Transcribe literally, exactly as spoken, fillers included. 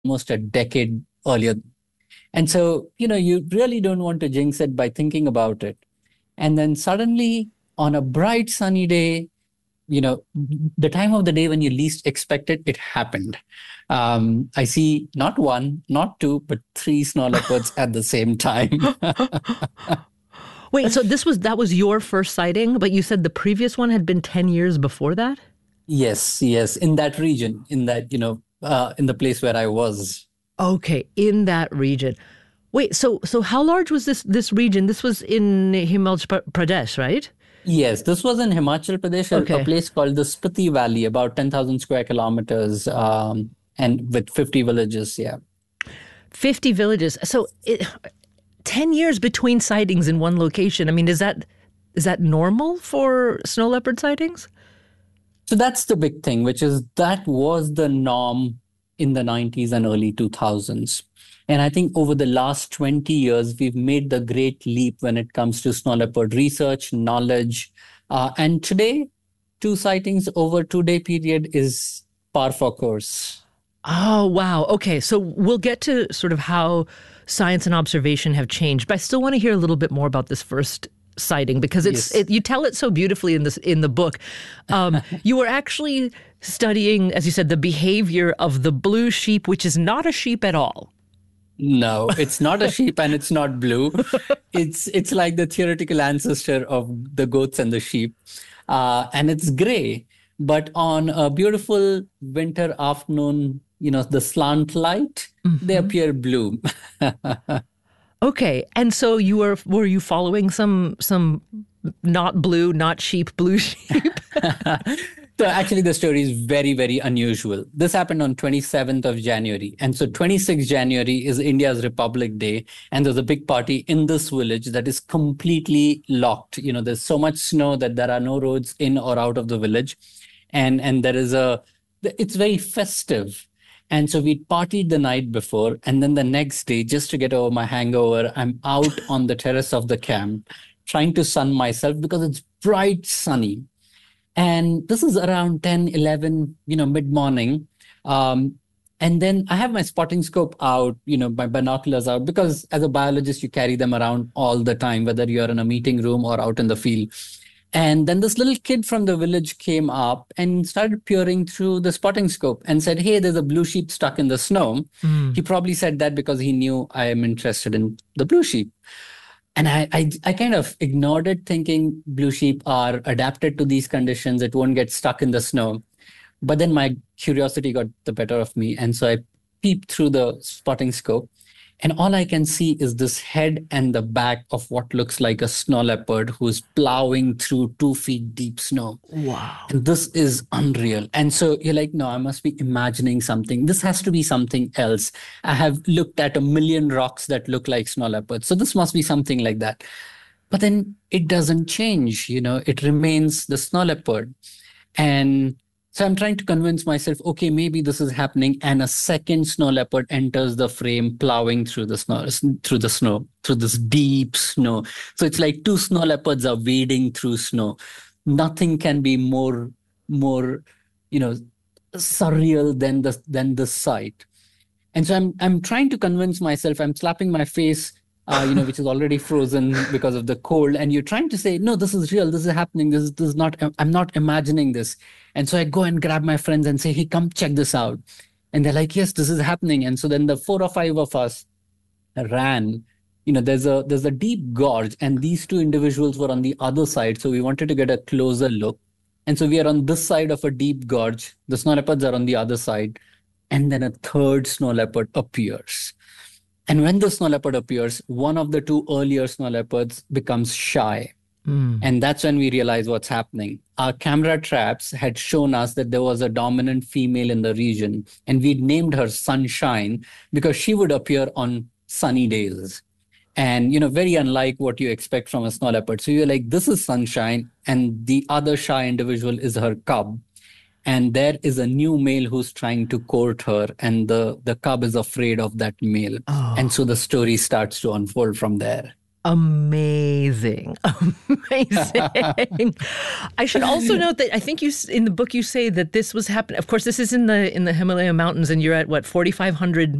almost a decade earlier. And so, you know, you really don't want to jinx it by thinking about it. And then suddenly, on a bright sunny day, you know, the time of the day when you least expect it, it happened. Um, I see not one, not two, but three snow leopards at the same time. Wait, so this was that was your first sighting, but you said the previous one had been ten years before that? Yes, yes, in that region, in that, you know, uh, in the place where I was. Okay, in that region. Wait, so so how large was this this region? This was in Himachal Pradesh, right? Yes, this was in Himachal Pradesh, a, a Okay. place called the Spiti Valley, about ten thousand square kilometers, um, and with fifty villages. Yeah. fifty villages. So it, ten years between sightings in one location. I mean, is that is that normal for snow leopard sightings? So that's the big thing, which is that was the norm in the nineties and early two thousands. And I think over the last twenty years, we've made the great leap when it comes to snow leopard research, knowledge. Uh, and today, two sightings over two day period is par for course. Oh, wow. Okay, so we'll get to sort of how science and observation have changed, but I still want to hear a little bit more about this first sighting because it's Yes. it, you tell it so beautifully in this in the book. Um, you were actually studying, as you said, the behavior of the blue sheep, which is not a sheep at all. No, it's not a sheep and it's not blue. It's it's like the theoretical ancestor of the goats and the sheep. Uh, and it's gray. But on a beautiful winter afternoon, you know, the slant light, they Hmm. appear blue. Okay, and so you were were you following some some not blue, not sheep, blue sheep? So actually the story is very, very unusual. This happened on twenty-seventh of January. And so twenty-sixth January is India's Republic Day. And there's a big party in this village that is completely locked. You know, there's so much snow that there are no roads in or out of the village. And and there is a it's very festive. And so we partied the night before. And then the next day, just to get over my hangover, I'm out on the terrace of the camp trying to sun myself because it's bright sunny. And this is around ten, eleven, you know, mid morning. Um, and then I have my spotting scope out, you know, my binoculars out, because as a biologist, you carry them around all the time, whether you're in a meeting room or out in the field. And then this little kid from the village came up and started peering through the spotting scope and said, "Hey, there's a blue sheep stuck in the snow." He Mm. probably said that because he knew I am interested in the blue sheep. And I, I, I kind of ignored it, thinking blue sheep are adapted to these conditions. It won't get stuck in the snow. But then my curiosity got the better of me. And so I peeped through the spotting scope. And all I can see is this head and the back of what looks like a snow leopard who's plowing through two feet deep snow. Wow. And this is unreal. And so you're like, no, I must be imagining something. This has to be something else. I have looked at a million rocks that look like snow leopards. So this must be something like that. But then it doesn't change, you know, it remains the snow leopard. And so I'm trying to convince myself, okay, maybe this is happening. And a second snow leopard enters the frame, plowing through the snow, through the snow, through this deep snow. So it's like two snow leopards are wading through snow. Nothing can be more, more, you know, surreal than the than this sight. And so I'm I'm trying to convince myself, I'm slapping my face, uh, you know, which is already frozen because of the cold. And you're trying to say, no, this is real. This is happening. This is, this is not, I'm not imagining this. And so I go and grab my friends and say, hey, come check this out. And they're like, yes, this is happening. And so then the four or five of us ran. You know, there's a there's a deep gorge, and these two individuals were on the other side. So we wanted to get a closer look. And so we are on this side of a deep gorge. The snow leopards are on the other side. And then a third snow leopard appears. And when the snow leopard appears, one of the two earlier snow leopards becomes shy. Mm. And that's when we realize what's happening. Our camera traps had shown us that there was a dominant female in the region, and we'd named her Sunshine because she would appear on sunny days. And, you know, very unlike what you expect from a snow leopard. So you're like, this is Sunshine, and the other shy individual is her cub. And there is a new male who's trying to court her, and the, the cub is afraid of that male. And Oh. so the story starts to unfold from there. Amazing. Amazing. I should also note that I think you in the book you say that this was happening. Of course, this is in the in the Himalaya mountains, and you're at what forty-five hundred